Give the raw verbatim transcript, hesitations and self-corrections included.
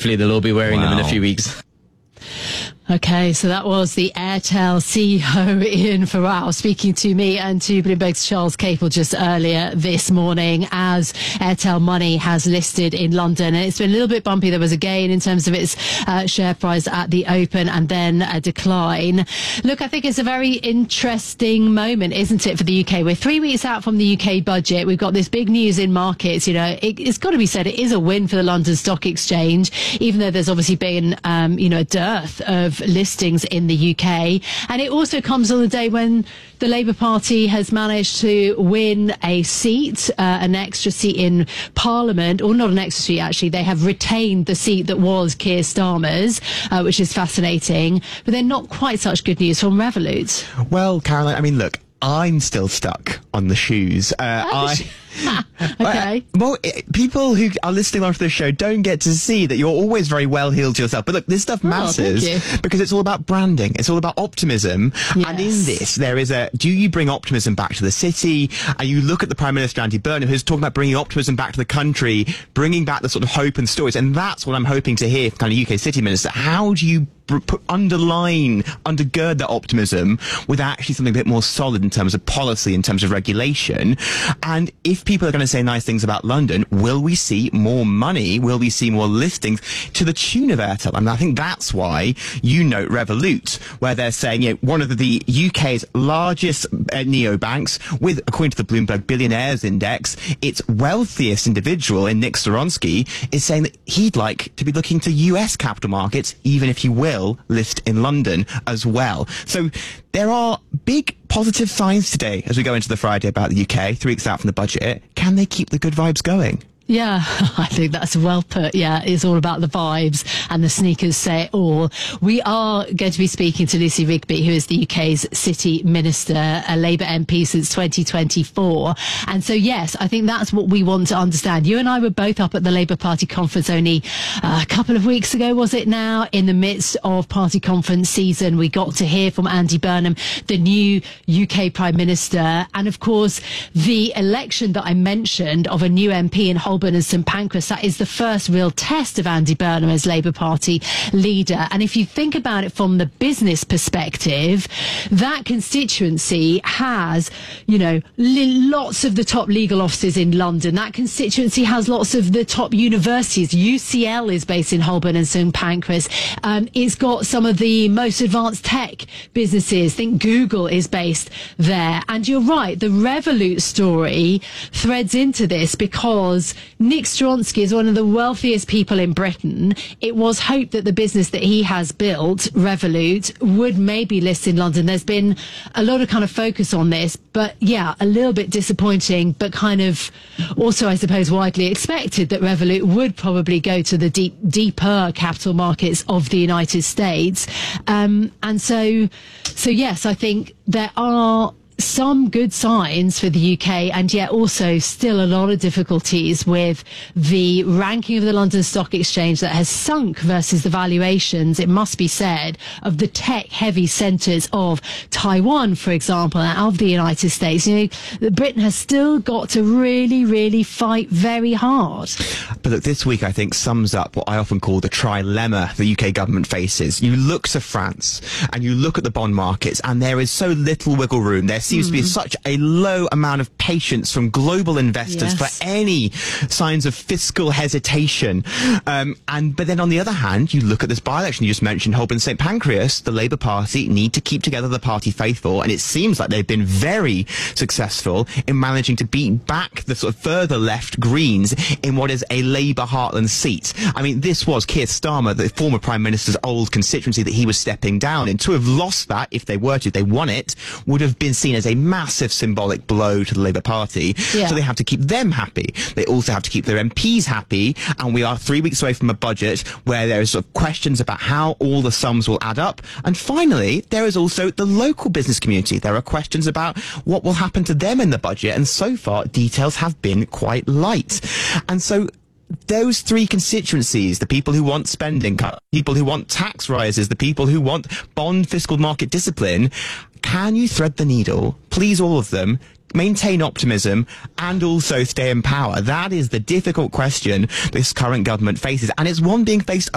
hopefully they'll all be wearing wow. them in a few weeks. Okay, so that was the Airtel C E O Ian Farrell speaking to me and to Bloomberg's Charles Capel just earlier this morning as Airtel Money has listed in London. And it's been a little bit bumpy. There was a gain in terms of its uh, share price at the open and then a decline. Look, I think it's a very interesting moment, isn't it, for the U K? We're three weeks out from the U K budget. We've got this big news in markets. You know, it, it's got to be said, it is a win for the London Stock Exchange, even though there's obviously been, um, you know, a dearth of listings in the U K. And it also comes on the day when the Labour Party has managed to win a seat, uh, an extra seat in Parliament, or not an extra seat actually, they have retained the seat that was Keir Starmer's, uh, which is fascinating, but they're not quite such good news from Revolut. Well, Caroline, I mean, look, I'm still stuck on the shoes. Uh, I... Okay. Uh, well, it, people who are listening onto the show don't get to see that you're always very well heeled to yourself. But look, this stuff matters oh, because it's all about branding. It's all about optimism. Yes. And in this, there is a, do you bring optimism back to the city? And you look at the Prime Minister, Andy Burnham, who's talking about bringing optimism back to the country, bringing back the sort of hope and stories. And that's what I'm hoping to hear from kind of U K City Minister. How do you put, underline, undergird that optimism with actually something a bit more solid in terms of policy, in terms of regulation? And if people are going to say nice things about London, will we see more money? Will we see more listings to the tune of Airtel? And I think that's why you note Revolut, where they're saying, you know, one of the, the U K's largest uh, neobanks, with, according to the Bloomberg Billionaires Index, its wealthiest individual in Nick Storonsky is saying that he'd like to be looking to U S capital markets, even if he will list in London as well. So there are big positive signs today as we go into the Friday about the U K, three weeks out from the budget. Can they keep the good vibes going? Yeah, I think that's well put. Yeah, it's all about the vibes, and the sneakers say it all. We are going to be speaking to Lucy Rigby, who is the U K's City Minister, a Labour M P since twenty twenty-four. And so, yes, I think that's what we want to understand. You and I were both up at the Labour Party conference only uh, a couple of weeks ago, was it now? In the midst of party conference season, we got to hear from Andy Burnham, the new U K Prime Minister. And of course, the election that I mentioned of a new M P in Holborn and St Pancras, that is the first real test of Andy Burnham as Labour Party leader. And if you think about it from the business perspective, that constituency has, you know, li- lots of the top legal offices in London. That constituency has lots of the top universities. U C L is based in Holborn and St Pancras. Um, it's got some of the most advanced tech businesses. I think Google is based there. And you're right, the Revolut story threads into this because Nick Storonsky is one of the wealthiest people in Britain. It was hoped that the business that he has built, Revolut, would maybe list in London. There's been a lot of kind of focus on this, but yeah, a little bit disappointing, but kind of also, I suppose, widely expected that Revolut would probably go to the deep, deeper capital markets of the United States. Um, and so, so yes, I think there are some good signs for the U K, and yet also still a lot of difficulties with the ranking of the London Stock Exchange that has sunk versus the valuations, it must be said, of the tech-heavy centres of Taiwan, for example, and of the United States. You know, Britain has still got to really, really fight very hard. But look, this week I think sums up what I often call the trilemma the U K government faces. You look to France and you look at the bond markets, and there is so little wiggle room. There seems mm. to be such a low amount of patience from global investors yes. for any signs of fiscal hesitation. Um, and but then on the other hand, you look at this by-election you just mentioned, Holborn St Pancras. The Labour Party need to keep together the party faithful, and it seems like they've been very successful in managing to beat back the sort of further left Greens in what is a Labour heartland seat. I mean, this was Keir Starmer, the former Prime Minister's old constituency that he was stepping down in. To have lost that, if they were to, if they won it, would have been seen as a massive symbolic blow to the Labour Party. Yeah. So they have to keep them happy. They also have to keep their M Ps happy. And we are three weeks away from a budget where there is sort of questions about how all the sums will add up. And finally, there is also the local business community. There are questions about what will happen to them in the budget. And so far, details have been quite light. And so those three constituencies, the people who want spending cuts, people who want tax rises, the people who want bond fiscal market discipline, can you thread the needle, please all of them, maintain optimism, and also stay in power? That is the difficult question this current government faces, and it's one being faced